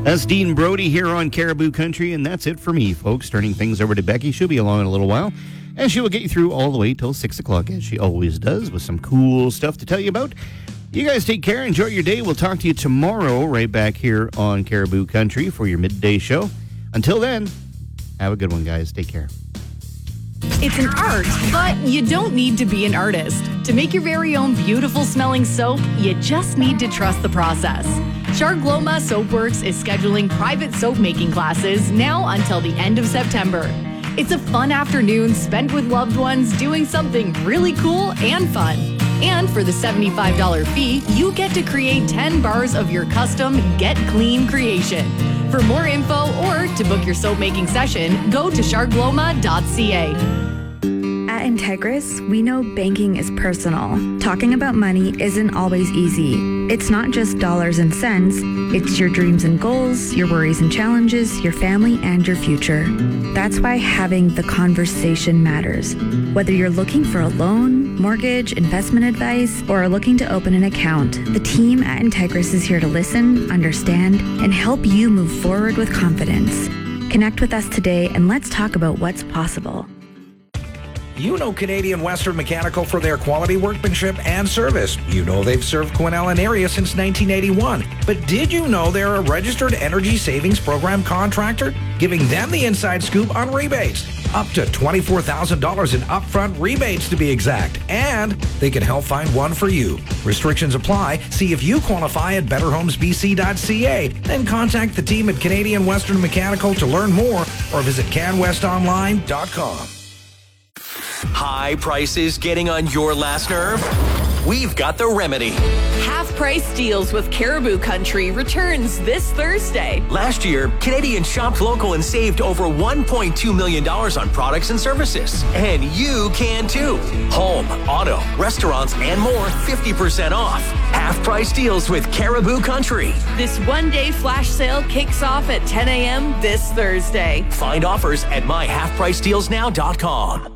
That's Dean Brody here on Caribou Country, and that's it for me, folks. Turning things over to Becky. She'll be along in a little while, and she will get you through all the way till 6 o'clock, as she always does, with some cool stuff to tell you about. You guys take care. Enjoy your day. We'll talk to you tomorrow right back here on Caribou Country for your midday show. Until then, have a good one, guys. Take care. It's an art, but you don't need to be an artist. To make your very own beautiful smelling soap, you just need to trust the process. Chargloma Soapworks is scheduling private soap making classes now until the end of September. It's a fun afternoon spent with loved ones doing something really cool and fun. And for the $75 fee, you get to create 10 bars of your custom Get Clean creation. For more info or to book your soap making session, go to chargloma.ca. At Integris, we know banking is personal. Talking about money isn't always easy. It's not just dollars and cents. It's your dreams and goals, your worries and challenges, your family, and your future. That's why having the conversation matters. Whether you're looking for a loan, mortgage, investment advice, or are looking to open an account, the team at Integris is here to listen, understand, and help you move forward with confidence. Connect with us today and let's talk about what's possible. You know Canadian Western Mechanical for their quality workmanship and service. You know they've served Quesnel area since 1981. But did you know they're a registered energy savings program contractor? Giving them the inside scoop on rebates. Up to $24,000 in upfront rebates to be exact. And they can help find one for you. Restrictions apply. See if you qualify at betterhomesbc.ca. Then contact the team at Canadian Western Mechanical to learn more or visit canwestonline.com. High prices getting on your last nerve? We've got the remedy. Half-price deals with Caribou Country returns this Thursday. Last year, Canadians shopped local and saved over $1.2 million on products and services. And you can too. Home, auto, restaurants, and more 50% off. Half-price deals with Caribou Country. This one-day flash sale kicks off at 10 a.m. this Thursday. Find offers at myhalfpricedealsnow.com.